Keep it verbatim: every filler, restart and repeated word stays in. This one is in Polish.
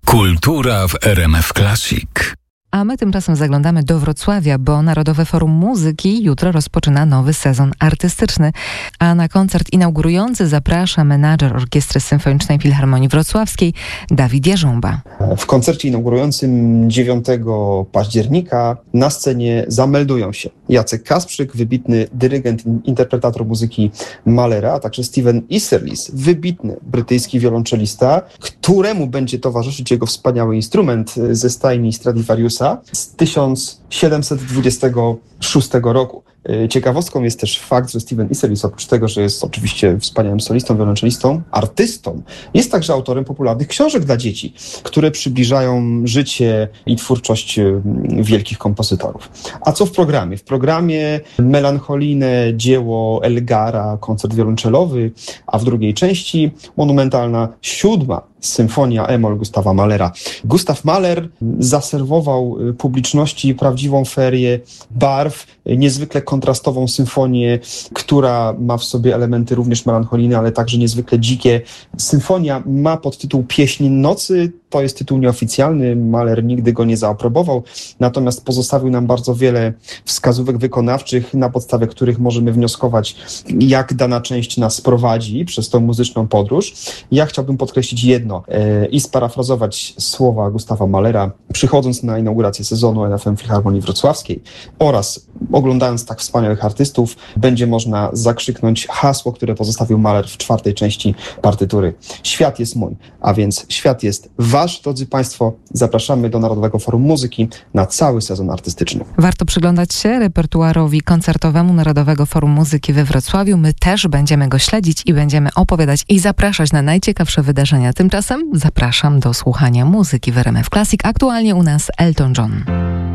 Kultura w R M F Classic. A my tymczasem zaglądamy do Wrocławia, bo Narodowe Forum Muzyki jutro rozpoczyna nowy sezon artystyczny, a na koncert inaugurujący zaprasza menadżer Orkiestry Symfonicznej Filharmonii Wrocławskiej Dawid Jarząba. W koncercie inaugurującym dziewiątego października na scenie zameldują się Jacek Kasprzyk, wybitny dyrygent, interpretator muzyki Mahlera, a także Steven Isserlis, wybitny brytyjski wiolonczelista, któremu będzie towarzyszyć jego wspaniały instrument ze stajni Stradivariusa z tysiąc siedemset dwudziestego szóstego roku. Ciekawostką jest też fakt, że Steven Isserlis, oprócz tego, że jest oczywiście wspaniałym solistą, wiolonczelistą, artystą, jest także autorem popularnych książek dla dzieci, które przybliżają życie i twórczość wielkich kompozytorów. A co w programie? W programie melancholijne dzieło Elgara, koncert wiolonczelowy, a w drugiej części monumentalna siódma symfonia e-moll Gustawa Mahlera. Gustav Mahler zaserwował publiczności prawdziwą ferię barw, niezwykle kontrastową symfonię, która ma w sobie elementy również melancholijne, ale także niezwykle dzikie. Symfonia ma podtytuł Pieśń Nocy. To jest tytuł nieoficjalny, Mahler nigdy go nie zaaprobował, natomiast pozostawił nam bardzo wiele wskazówek wykonawczych, na podstawie których możemy wnioskować, jak dana część nas prowadzi przez tą muzyczną podróż. Ja chciałbym podkreślić jedno e, i sparafrazować słowa Gustawa Mahlera, przychodząc na inaugurację sezonu N F M Filharmonii Wrocławskiej oraz oglądając tak wspaniałych artystów, będzie można zakrzyknąć hasło, które pozostawił Mahler w czwartej części partytury. Świat jest mój, a więc świat jest wasz. Drodzy Państwo, zapraszamy do Narodowego Forum Muzyki na cały sezon artystyczny. Warto przyglądać się repertuarowi koncertowemu Narodowego Forum Muzyki we Wrocławiu. My też będziemy go śledzić i będziemy opowiadać i zapraszać na najciekawsze wydarzenia. Tymczasem zapraszam do słuchania muzyki w R M F Classic. Aktualnie u nas Elton John.